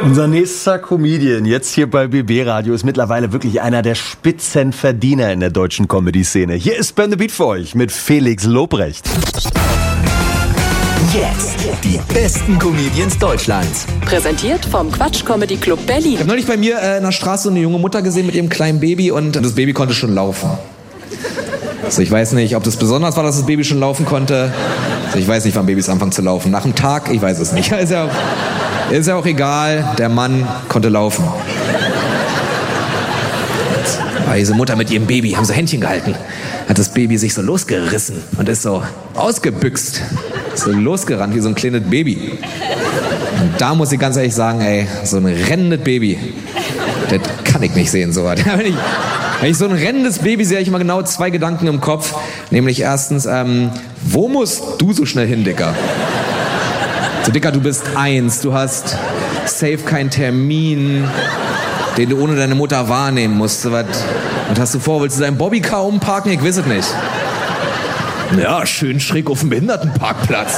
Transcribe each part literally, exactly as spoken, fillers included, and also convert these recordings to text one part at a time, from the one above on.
Unser nächster Comedian jetzt hier bei B B Radio ist mittlerweile wirklich einer der Spitzenverdiener in der deutschen Comedy-Szene. Hier ist Ben the Beat für euch mit Felix Lobrecht. Jetzt die besten Comedians Deutschlands. Präsentiert vom Quatsch Comedy Club Berlin. Ich habe neulich bei mir äh, in der Straße eine junge Mutter gesehen mit ihrem kleinen Baby und das Baby konnte schon laufen. Also ich weiß nicht, ob das besonders war, dass das Baby schon laufen konnte. Also ich weiß nicht, wann Babys anfangen zu laufen. Nach dem Tag? Ich weiß es nicht. Ist ja, ist ja auch egal. Der Mann konnte laufen. Aber diese Mutter mit ihrem Baby haben so Händchen gehalten. Hat das Baby sich so losgerissen und ist so ausgebüxt. So losgerannt wie so ein kleines Baby. Und da muss ich ganz ehrlich sagen, ey, so ein rennendes Baby, das kann ich nicht sehen, so was. Wenn ich, wenn ich so ein rennendes Baby sehe, habe ich immer genau zwei Gedanken im Kopf. Nämlich erstens, ähm, wo musst du so schnell hin, Dicker? So, Dicker, du bist eins, du hast safe keinen Termin, den du ohne deine Mutter wahrnehmen musst. So was, was hast du vor? Willst du deinen Bobbycar umparken? Ich weiß es nicht. Ja, schön schräg auf dem Behindertenparkplatz.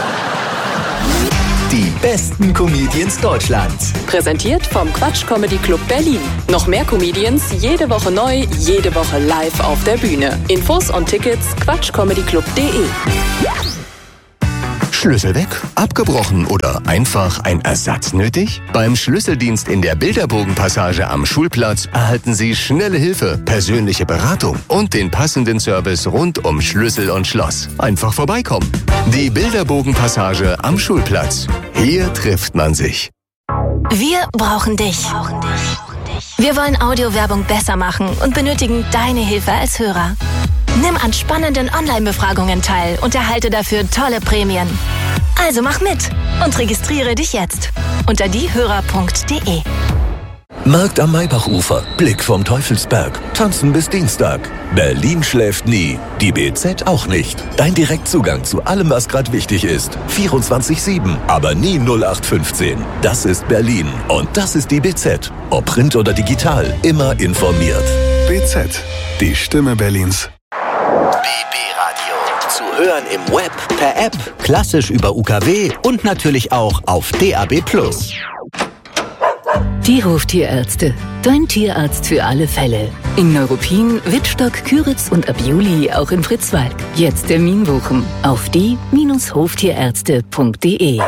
Die besten Comedians Deutschlands. Präsentiert vom Quatsch Comedy Club Berlin. Noch mehr Comedians, jede Woche neu, jede Woche live auf der Bühne. Infos und Tickets quatschcomedyclub punkt de. Schlüssel weg, abgebrochen oder einfach ein Ersatz nötig? Beim Schlüsseldienst in der Bilderbogenpassage am Schulplatz erhalten Sie schnelle Hilfe, persönliche Beratung und den passenden Service rund um Schlüssel und Schloss. Einfach vorbeikommen. Die Bilderbogenpassage am Schulplatz. Hier trifft man sich. Wir brauchen dich. Wir wollen Audiowerbung besser machen und benötigen deine Hilfe als Hörer. Nimm an spannenden Online-Befragungen teil und erhalte dafür tolle Prämien. Also mach mit und registriere dich jetzt unter diehörer punkt de. Markt am Maybachufer, Blick vom Teufelsberg, tanzen bis Dienstag. Berlin schläft nie, die B Z auch nicht. Dein Direktzugang zu allem, was gerade wichtig ist. vierundzwanzig sieben, aber nie null acht fünfzehn. Das ist Berlin und das ist die B Z. Ob Print oder digital, immer informiert. B Z, die Stimme Berlins. B B Radio. Zu hören im Web, per App, klassisch über U K W und natürlich auch auf D A B plus. Die Hoftierärzte. Dein Tierarzt für alle Fälle. In Neuruppin, Wittstock, Küritz und ab Juli auch in Fritzwalk. Jetzt Termin buchen auf die Bindestrich hoftierärzte punkt de.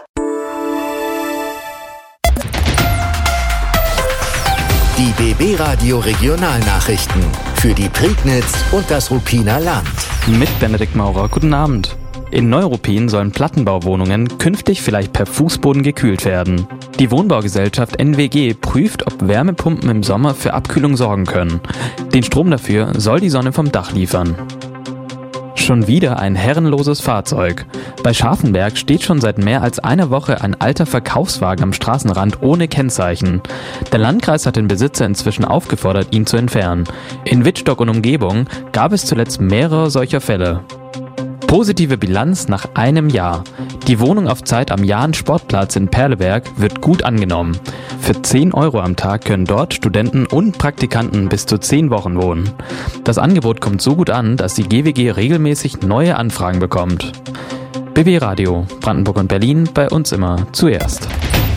Die B B Radio Regionalnachrichten für die Prignitz und das Ruppiner Land. Mit Benedikt Maurer, guten Abend. In Neuruppin sollen Plattenbauwohnungen künftig vielleicht per Fußboden gekühlt werden. Die Wohnbaugesellschaft N W G prüft, ob Wärmepumpen im Sommer für Abkühlung sorgen können. Den Strom dafür soll die Sonne vom Dach liefern. Schon wieder ein herrenloses Fahrzeug. Bei Scharfenberg steht schon seit mehr als einer Woche ein alter Verkaufswagen am Straßenrand ohne Kennzeichen. Der Landkreis hat den Besitzer inzwischen aufgefordert, ihn zu entfernen. In Wittstock und Umgebung gab es zuletzt mehrere solcher Fälle. Positive Bilanz nach einem Jahr. Die Wohnung auf Zeit am Jahn-Sportplatz in Perleberg wird gut angenommen. Für zehn Euro am Tag können dort Studenten und Praktikanten bis zu zehn Wochen wohnen. Das Angebot kommt so gut an, dass die G W G regelmäßig neue Anfragen bekommt. B B Radio, Brandenburg und Berlin, bei uns immer zuerst.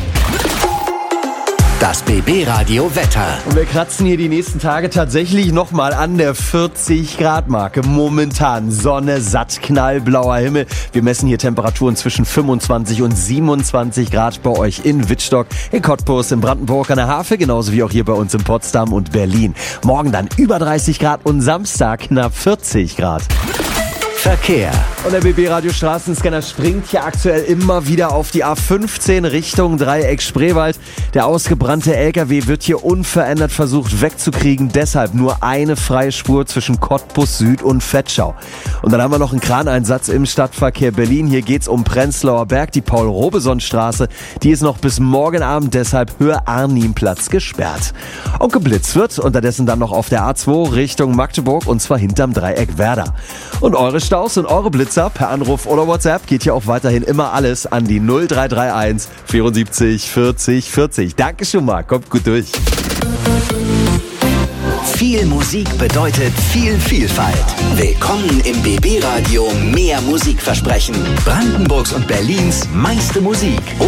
Das B B Radio Wetter. Und wir kratzen hier die nächsten Tage tatsächlich nochmal an der vierzig Grad Marke. Momentan Sonne, satt, knallblauer Himmel. Wir messen hier Temperaturen zwischen fünfundzwanzig und siebenundzwanzig Grad bei euch in Wittstock, in Cottbus, in Brandenburg an der Havel, genauso wie auch hier bei uns in Potsdam und Berlin. Morgen dann über dreißig Grad und Samstag knapp vierzig Grad. Verkehr. Und der B B Radio Straßenscanner springt hier aktuell immer wieder auf die A fünfzehn Richtung Dreieck Spreewald. Der ausgebrannte L K W wird hier unverändert versucht wegzukriegen. Deshalb nur eine freie Spur zwischen Cottbus Süd und Vetschau. Und dann haben wir noch einen Kraneinsatz im Stadtverkehr Berlin. Hier geht's um Prenzlauer Berg, die Paul-Robeson-Straße. Die ist noch bis morgen Abend deshalb Höhe-Arnimplatz gesperrt. Und geblitzt wird unterdessen dann noch auf der A zwei Richtung Magdeburg und zwar hinterm Dreieck Werder. Und eure Staus und eure Blitzer per Anruf oder WhatsApp geht hier auch weiterhin immer alles an die null drei drei eins vierundsiebzig vierzig vierzig. Danke schon mal, kommt gut durch. Viel Musik bedeutet viel Vielfalt. Willkommen im B B Radio Mehr Musikversprechen. Brandenburgs und Berlins meiste Musik.